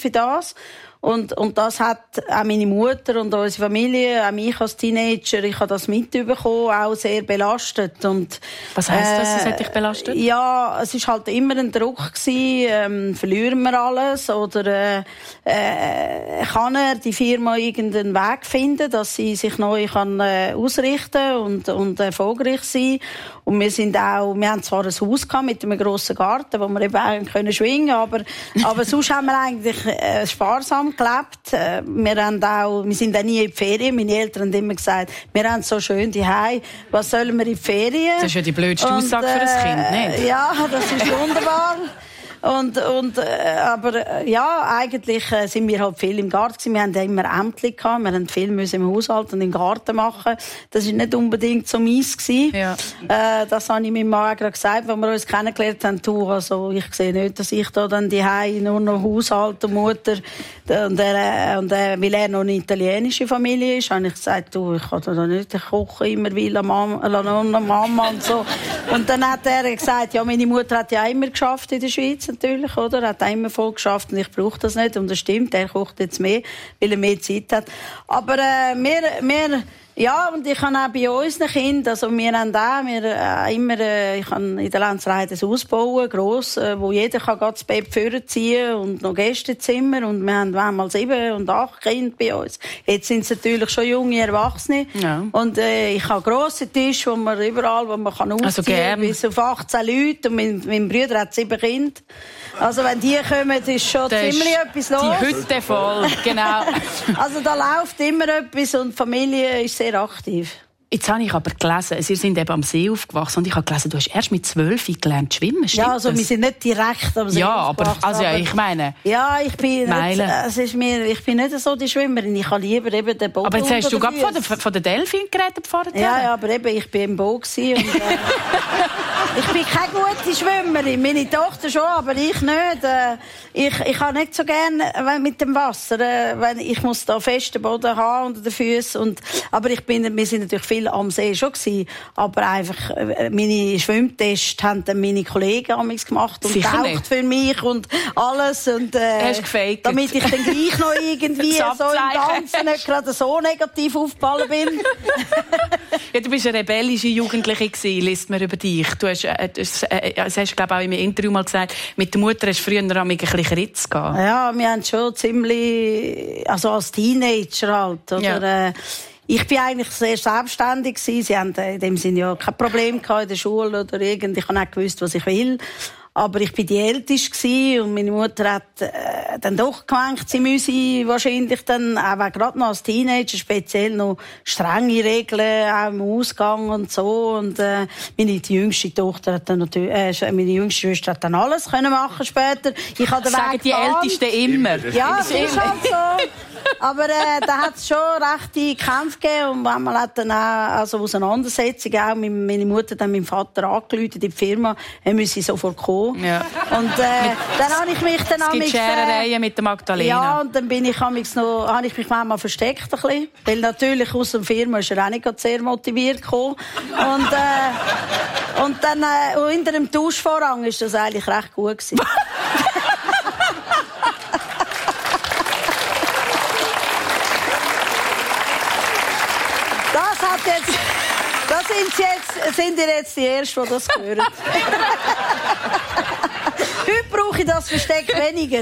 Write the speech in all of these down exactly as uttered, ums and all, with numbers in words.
für das. Und, und das hat auch meine Mutter und unsere Familie, auch mich als Teenager, ich habe das mitbekommen, auch sehr belastet. Und, was heisst das, äh, es hat dich belastet? Ja, es ist halt immer ein Druck gewesen, ähm, verlieren wir alles oder äh, äh, kann er die Firma irgendeinen Weg finden, dass sie sich neu kann, äh, ausrichten und, und erfolgreich sein. Und wir sind auch, wir haben zwar ein Haus gehabt mit einem grossen Garten, wo wir eben auch können schwingen, aber, aber sonst haben wir eigentlich äh, sparsam gelebt. Äh, wir haben auch, wir sind auch nie in die Ferien. Meine Eltern haben immer gesagt, wir haben so schön daheim. Was sollen wir in die Ferien? Das ist ja die blödste Aussage für ein Kind, nicht? Ja, das ist wunderbar. Und, und, äh, aber, äh, ja, eigentlich äh, sind wir halt viel im Garten gewesen. Wir haben ja immer Ämtli gehabt. Wir haben viel müssen im Haushalt und im Garten machen. Das ist nicht unbedingt so meins gewesen. Ja. Äh, das habe ich meinem Mann gerade gesagt, als wir uns kennengelernt haben. Du, also, ich sehe nicht, dass ich da dann daheim nur noch Haushalt und Mutter, und er, und er, weil er noch eine italienische Familie ist, habe ich gesagt, du, ich kann da nicht kochen, immer will Mama, Mama und so. Und dann hat er gesagt, ja, meine Mutter hat ja immer geschafft in der Schweiz. Natürlich, oder? Er hat auch immer voll geschafft und ich brauche das nicht. Und das stimmt, er kocht jetzt mehr, weil er mehr Zeit hat. Aber äh, wir, wir, ja, und ich habe auch bei unseren Kindern, also wir haben auch, wir, äh, immer, äh, ich kann in der Lenzerheide ein Haus bauen, gross, äh, wo jeder kann das Bett vorziehen und noch Gästezimmer. Und wir haben manchmal sieben und acht Kinder bei uns. Jetzt sind es natürlich schon junge Erwachsene. Ja. Und äh, ich habe grosse Tische, wo man überall, wo man kann ausziehen kann, also bis auf achtzehn Leute. Und mein, mein Bruder hat sieben Kinder. Also wenn die kommen, ist schon das ziemlich etwas los. Die Hütte voll, genau. Also da läuft immer etwas und die Familie ist sehr aktiv. Jetzt habe ich aber gelesen, Sie sind eben am See aufgewachsen und ich habe gelesen, du hast erst mit zwölf gelernt zu schwimmen, stimmt Ja, also das? wir sind nicht direkt am See ja, aber, aufgewachsen. Also, ja, ich meine... Ja, ich bin, nicht, es ist mir, ich bin nicht so die Schwimmerin, ich habe lieber eben den Boot. Aber jetzt hast du gerade von der, von der Delfin geredet vorher. Ja, ja, aber eben, ich bin im Boot gewesen und, äh, ich bin keine gute Schwimmerin, meine Tochter schon, aber ich nicht. Äh, ich, ich habe nicht so gerne mit dem Wasser, äh, wenn ich muss da festen Boden haben unter den Füßen. Und, aber ich bin, wir sind natürlich viel am See schon gewesen, aber einfach äh, meine Schwimmtests haben dann meine Kollegen amigs gemacht und taucht für mich und alles und äh, hast gefaked. Damit ich dann gleich noch irgendwie so im Ganzen nicht gerade so negativ aufgefallen bin. Ja, du bist eine rebellische Jugendliche gewesen, liest man über dich. Du hast, äh, das, äh, das hast glaube auch in einem Interview mal gesagt, mit der Mutter hast du früher noch ein bisschen Ritz gehabt. Ja, wir haben schon ziemlich, also als Teenager halt, oder? Ja. Äh, Ich bin eigentlich sehr selbstständig gewesen. Sie haben in dem Sinne ja kein Problem gehabt in der Schule oder irgend. Ich habe nicht gewusst, was ich will. Aber ich bin die Älteste gewesen und meine Mutter hat äh, dann doch gemeint, sie müsse wahrscheinlich dann, auch gerade noch als Teenager, speziell noch strenge Regeln, auch im Ausgang und so. Und äh, meine die jüngste Tochter hat dann natürlich, äh, meine jüngste Schwester hat dann alles können machen später. Ich habe den Sagen Weg die Ältesten immer. Ja, das ist halt so. Aber äh, da hat es schon rechte Kämpfe gegeben und manchmal hat dann auch also Auseinandersetzungen auch mit meine Mutter dann meinem Vater angerufen in die Firma, er müsse sofort kommen. Ja. Und äh, dann habe ich mich dann es gibt Scherereien mit der Magdalena. Ja, und dann bin ich noch, habe ich mich manchmal versteckt ein bisschen, weil natürlich aus der Firma ist er auch nicht sehr motiviert gekommen. Und, äh, und dann äh, hinter dem Tauschvorhang ist das eigentlich recht gut gewesen. Das hat jetzt, da sind, jetzt, sind ihr jetzt die Ersten, die das hören. Heute brauche ich das Versteck weniger.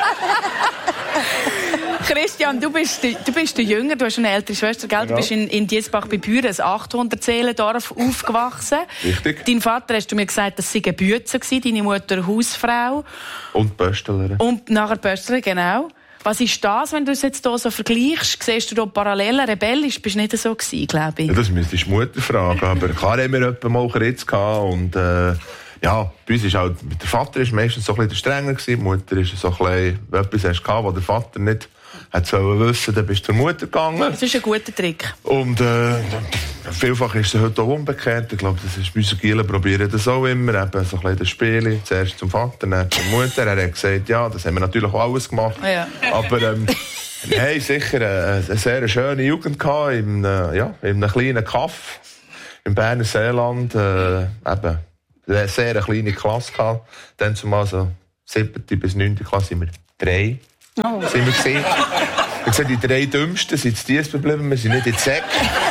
Christian, du bist, du bist der Jünger, du hast eine ältere Schwester, gell? Du bist in, in Diesbach bei Büren, ein achthundert-Seelendorf, aufgewachsen. Richtig. Dein Vater, hast du mir gesagt, das sei eine Bütze gewesen, deine Mutter Hausfrau. Und Pöstlerin. Und nachher Pöstlerin, genau. Was ist das, wenn du es jetzt hier so vergleichst? Siehst du da Parallelen? Rebellisch bist du nicht so gewesen, glaube ich. Ja, das müsstest du die Mutter fragen. Aber klar haben wir etwa mal Ritz gehabt. Und äh, ja, bei uns ist halt, der Vater ist meistens so ein bisschen strenger gewesen. Die Mutter ist so ein bisschen, wenn etwas hast gehabt, was der Vater nicht hat sollen wissen, dann bist du zur Mutter gegangen. Das ist ein guter Trick. Und äh, vielfach ist es heute auch umgekehrt. Ich glaube, das ist bei unseren Gielen probieren das auch immer. Eben so ein bisschen das Spiel. Zuerst zum Vater, dann zur Mutter. Er hat gesagt, ja, das haben wir natürlich auch alles gemacht. Ja. Aber ähm, nein, sicher eine, eine sehr schöne Jugend gehabt in, äh, ja, in einem kleinen Kaff im Berner Seeland. Äh, eben eine sehr kleine Klasse gehabt. Dann zumal so siebte bis neunte Klasse sind wir drei. Oh. Sind wir gesehen. Ich sage, die drei Dümmsten sind zu Dies geblieben, wir sind nicht in Säck.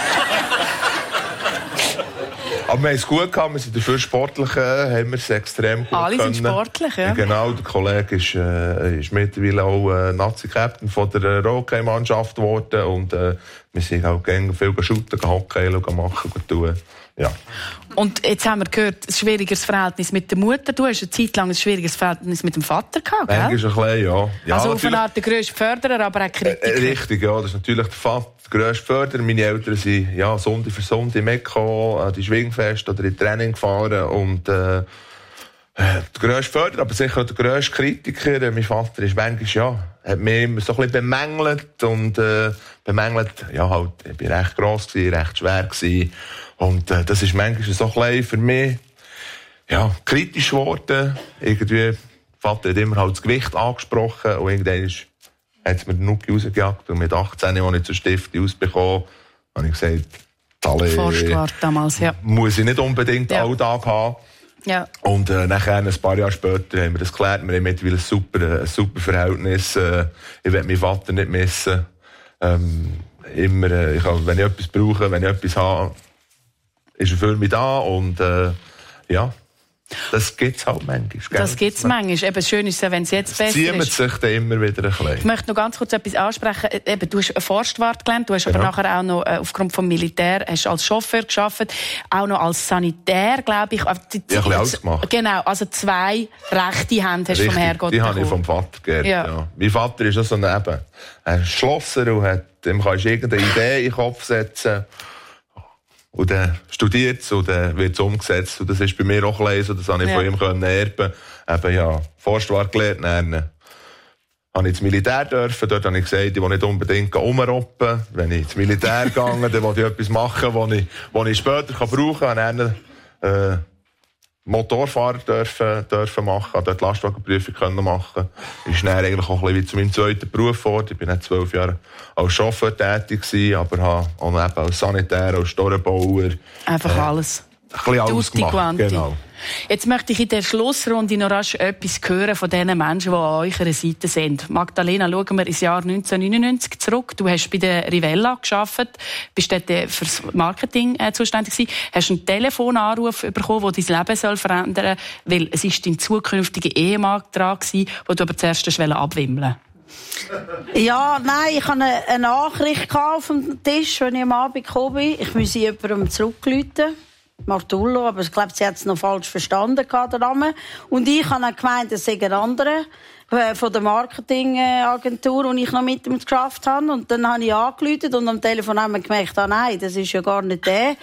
Aber wir haben es gut gehabt, wir sind dafür sportlich, äh, haben wir es extrem gut Alle können. sind sportlich, ja. Genau, der Kollege ist, äh, ist mittlerweile auch äh, Nazi-Captain von der Rockey-Mannschaft geworden und äh, wir sind auch gerne viel shooten, Hockey machen, tun. Ja. Und jetzt haben wir gehört, ein schwieriges Verhältnis mit der Mutter. Du hast eine Zeit lang ein schwieriges Verhältnis mit dem Vater gehabt, gell? Manchmal ein bisschen, ja. ja also auf eine Art der grösste Förderer, aber auch Kritiker. Äh, richtig, ja. Das ist natürlich der Vater, der grösste Förderer. Meine Eltern sind ja, Sonntag für Sonntag mitgekommen, an die Schwingfest oder in Training gefahren. Und äh, der grösste Förderer, aber sicher auch der grösste Kritiker. Mein Vater ist manchmal, ja, hat mich immer so ein bisschen bemängelt. Und äh, bemängelt, ja, halt, ich war recht gross, gewesen, recht schwer gewesen. Und äh, das ist manchmal so ein bisschen für mich ja, kritisch geworden. Irgendwie, der Vater hat immer halt das Gewicht angesprochen und irgendwann hat es mir den Nuki rausgejagt. Und mit achtzehn, als ich zur Stifte ausbekommen, habe ich gesagt, alle Forstwart damals, ja. muss ich nicht unbedingt ja. Alltag haben. Ja. Und äh, nachher, ein paar Jahre später, haben wir das geklärt. Wir haben mittlerweile ein super, ein super Verhältnis. Äh, ich will meinen Vater nicht missen. Ähm, immer, äh, ich kann, wenn ich etwas brauche, wenn ich etwas habe, ist er für mich da und äh, ja, das gibt es halt manchmal. Gell? Das gibt es manchmal. Eben, schön ist es, wenn es jetzt besser ist. ist. Sich dann immer wieder ein bisschen. Ich möchte noch ganz kurz etwas ansprechen. Eben, du hast Forstwart gelernt, du hast genau. aber nachher auch noch äh, aufgrund vom Militär hast als Chauffeur gearbeitet, auch noch als Sanitär, glaube ich. Ja, ein bisschen alles gemacht. Genau, also zwei rechte Hände hast du vom Herrgott die habe ich vom Vater gelernt, ja. ja. Mein Vater ist auch so neben. Er ist Schlosser und hat, ihm kannst du irgendeine Idee in den Kopf setzen. Und dann studiert es und dann wird es umgesetzt. Und das ist bei mir auch ein so, das habe ich ja. von ihm können erben. Eben, ja, Forstwart gelernt, dann habe ich ins Militär dürfen. Dort habe ich gesagt, ich will nicht unbedingt rumroppen. Wenn ich ins Militär gehe, dann will ich etwas machen, was ich, was ich später kann brauchen kann. Und dann, äh, Motorfahrer dürfen, dürfen machen, dort Lastwagenprüfung können machen. Ist dann eigentlich auch ein bisschen wie zu meinem zweiten Beruf geworden. Ich bin nicht zwölf Jahre als Chauffeur tätig gewesen, aber habe auch eben als Sanitär, als Storenbauer. Einfach äh, alles. Ein bisschen alles gemacht, genau. Jetzt möchte ich in der Schlussrunde noch rasch etwas hören von den Menschen, die an eurer Seite sind. Magdalena, schauen wir ins Jahr neunzehnhundertneunundneunzig zurück. Du hast bei der Rivella gearbeitet, bist dort fürs Marketing äh, zuständig gewesen, hast einen Telefonanruf bekommen, der dein Leben soll verändern soll, weil es ist dein zukünftiger Ehemann dran gewesen, den du aber zuerst abwimmeln wolltest. Ja, nein, ich hatte eine Nachricht auf dem Tisch, als ich am Abend gekommen bin. Ich musste jemandem zurückrufen. Martullo, aber ich glaube, sie hat es noch falsch verstanden, der Name. Und ich habe dann gemeint, es sei ein anderer äh, von der Marketingagentur, und ich noch mit ihm geschafft habe. Und dann habe ich angerufen und am Telefon haben wir gemerkt, ah nein, das ist ja gar nicht der.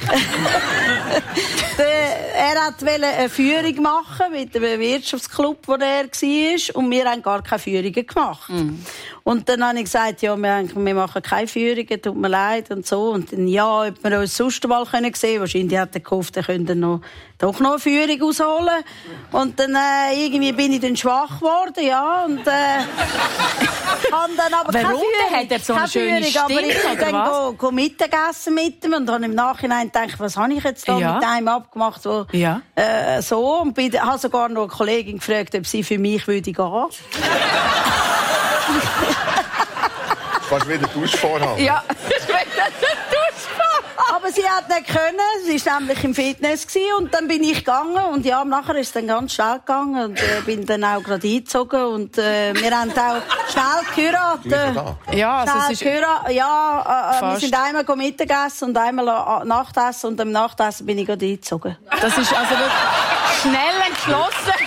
Er wollte eine Führung machen mit dem Wirtschaftsclub, wo er war, und wir haben gar keine Führungen gemacht. Mm. Und dann habe ich gesagt, ja, wir, wir machen keine Führungen, tut mir leid und so. Und dann, ja, ob wir uns sonst mal sehen können. Wahrscheinlich hat er gehofft, er könnte noch, doch noch eine Führung rausholen. Und dann, äh, irgendwie bin ich dann schwach geworden, ja. Und, äh, habe dann aber Warum? keine Führung. Hat er so eine schöne Führung, aber ich Stimme, bin dann go, go Mittagessen mit ihm und habe im Nachhinein gedacht, was habe ich jetzt da ja. mit einem abgemacht, wo, ja. äh, so. Und bin, habe sogar noch eine Kollegin gefragt, ob sie für mich würde gehen. Kannst du wieder Duschvorhang? Ja, ich will den Duschvorhang. Aber sie hat nicht können. Sie war nämlich im Fitness und dann bin ich gegangen und ja, nachher ist es dann ganz schnell gegangen und äh, bin dann auch gerade eingezogen und äh, wir haben auch schnell geheiratet. Ja, also schnell es ist geheiratet. Ja, äh, wir sind einmal Mittagessen und einmal Nachtessen und am Nachtessen bin ich gerade eingezogen. Das ist also wirklich schnell entschlossen.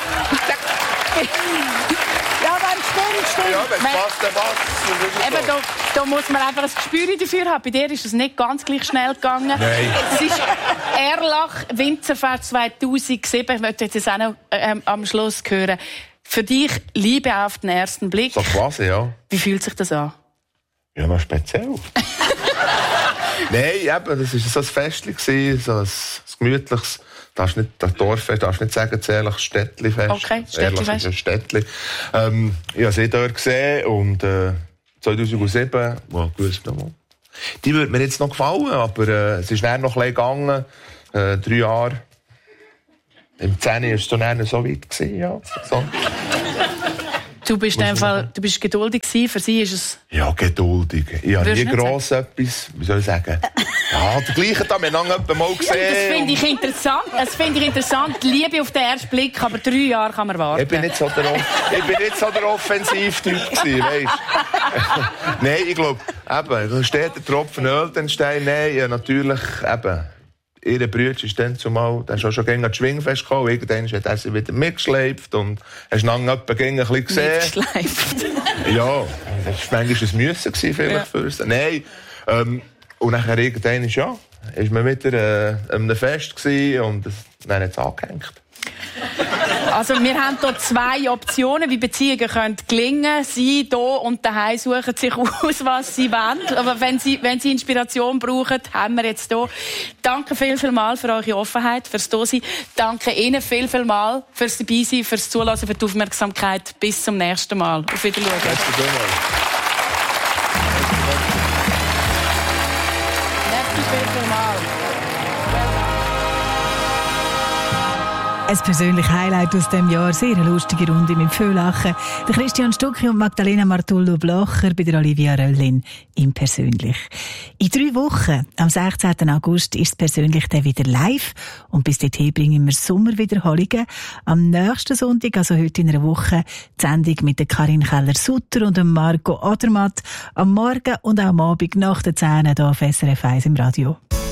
Ja, wenn es stimmt, stimmt. Ja, wenn es passt, dann passt. Eben, da, da muss man einfach ein Gespür dafür haben. Bei dir ist es nicht ganz gleich schnell gegangen. Nein. Es ist Erlach Winzerfest zweitausendsieben. Ich möchte jetzt auch noch ähm, am Schluss hören. Für dich Liebe auf den ersten Blick. So quasi, ja. Wie fühlt sich das an? Ja, noch speziell. Nein, eben, das war so ein Festchen, so ein, ein gemütliches. Darfst nicht, das Dorffest, darfst nicht sagen, ehrlich, Städtli-Fest. Okay, Städtli-Fest. Ein Städtli. Ähm, ich habe sie dort gesehen und äh, zweitausendsieben, well, gewusst noch mal. Die würde mir jetzt noch gefallen, aber äh, es ist dann noch ein bisschen gegangen, äh, drei Jahre. Im zehn war es dann so weit gewesen, ja. So. Du bist einfach, du bist geduldig gewesen. Für sie ist es... Ja, geduldig. Ich habe nie gross sagen? etwas, wie soll ich sagen? Ja, der gleiche da, wir haben lange mal gesehen. Ja, das finde ich interessant. Das finde ich interessant. Liebe auf den ersten Blick, aber drei Jahre kann man warten. Ich bin nicht so der, ich bin nicht so der Offensivtyp gewesen, weißt du? Nein, ich glaube, eben, da steht der Tropfen Öl, den Stein. Nein, ja, natürlich, eben. Ihre Brüder ist dann zumal, der ist auch schon gegen das Schwingfest gekommen. Irgendwann hat er sie wieder mitgeschleift und hast dann etwa gegen ein bisschen gesehen. Mitgeschleift? Ja, das war manchmal ein Müssen vielleicht ja. für sie. Nein, ähm, und nachher irgendwann ist ja, ist man wieder äh, an einem Fest gewesen und das, dann hat es angehängt. Also wir haben hier zwei Optionen, wie Beziehungen können gelingen. Sie hier und daheim suchen sich aus, was sie wollen. Aber wenn sie, wenn sie Inspiration brauchen, haben wir jetzt hier. Danke viel, viel mal für eure Offenheit, fürs Dasein. Danke Ihnen viel, viel mal fürs Dabeisein, fürs Zulassen, für die Aufmerksamkeit. Bis zum nächsten Mal. Auf Wiedersehen. Merci viel, viel mal. Ein persönliches Highlight aus diesem Jahr, sehr eine lustige Runde mit viel Lachen. Der Christian Stucki und Magdalena Martullo-Blocher bei der Olivia Röllin im Persönlich. In drei Wochen, am sechzehnten August, ist es Persönlich dann wieder live. Und bis dahin bringen wir Sommerwiederholungen. Am nächsten Sonntag, also heute in einer Woche, die Sendung mit der Karin Keller-Sutter und dem Marco Odermatt. Am Morgen und auch am Abend nach der zehn hier auf S R F eins im Radio.